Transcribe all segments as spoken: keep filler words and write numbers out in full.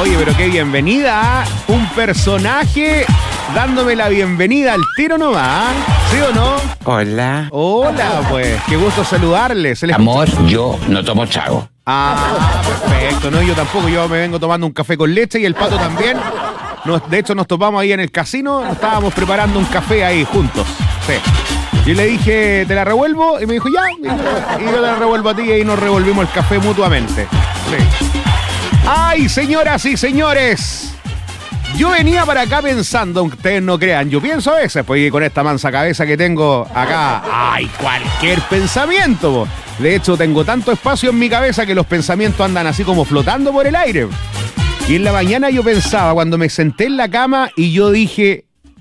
Oye, pero qué bienvenida, ¿eh? Un personaje dándome la bienvenida al tiro nomás, ¿sí o no? Hola. Hola, pues, qué gusto saludarle. ¿Se les Amor, escucha? Yo no tomo trago. Ah, perfecto, no, yo tampoco, yo me vengo tomando un café con leche y el Pato también. Nos, de hecho, nos topamos ahí en el casino, estábamos preparando un café ahí juntos, sí. Yo le dije, ¿te la revuelvo? Y me dijo, ya, y yo, y yo te la revuelvo a ti y ahí nos revolvimos el café mutuamente, sí. ¡Ay, señoras y señores! Yo venía para acá pensando, aunque ustedes no crean, yo pienso a veces, pues con esta mansa cabeza que tengo acá, ¡ay, cualquier pensamiento! Po. De hecho, tengo tanto espacio en mi cabeza que los pensamientos andan así como flotando por el aire. Y en la mañana yo pensaba, cuando me senté en la cama y yo dije,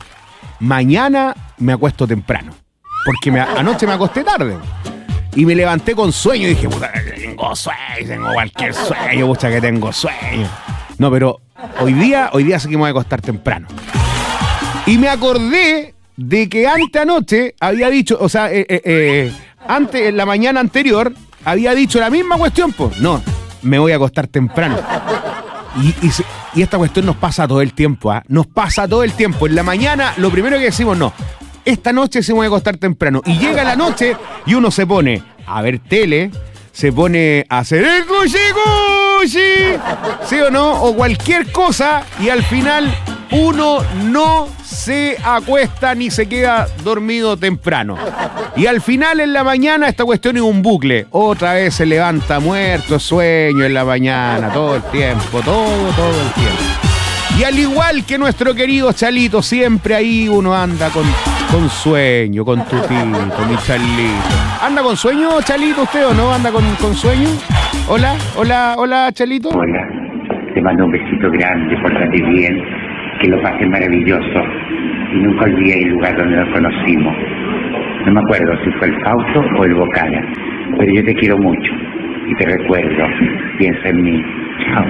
mañana me acuesto temprano, porque me, anoche me acosté tarde. Y me levanté con sueño y dije, puta, tengo sueño, tengo cualquier sueño, pucha que tengo sueño. No, pero hoy día, hoy día sí que me voy a acostar temprano. Y me acordé de que antes anoche había dicho, o sea, eh, eh, eh, antes, en la mañana anterior, había dicho la misma cuestión, pues. No, me voy a acostar temprano. Y, y, y esta cuestión nos pasa todo el tiempo, ¿ah? ¿eh? Nos pasa todo el tiempo. En la mañana, lo primero que decimos, no. Esta noche se me voy a acostar temprano. Y llega la noche y uno se pone a ver tele, se pone a hacer el cuchi cuchi, ¿sí o no? O cualquier cosa y al final uno no se acuesta ni se queda dormido temprano. Y al final en la mañana esta cuestión es un bucle. Otra vez se levanta muerto, sueño en la mañana, todo el tiempo, todo, todo el tiempo. Y al igual que nuestro querido Chalito, siempre ahí uno anda con, con sueño, con tutito, mi Chalito. ¿Anda con sueño, Chalito, usted o no? ¿Anda con, con sueño? Hola, hola, hola, Chalito. Hola, te mando un besito grande, pórtate bien, que lo pases maravilloso. Y nunca olvides el lugar donde nos conocimos. No me acuerdo si fue el Fausto o el Bocana, pero yo te quiero mucho y te recuerdo. Piensa en mí. Chao.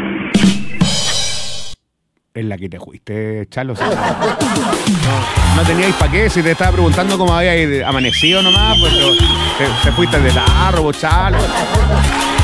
Es la que te fuiste, Chalo. ¿Sí? No, no teníais para qué, si te estaba preguntando cómo había amanecido nomás, pues te, te fuiste de largo, Chalo.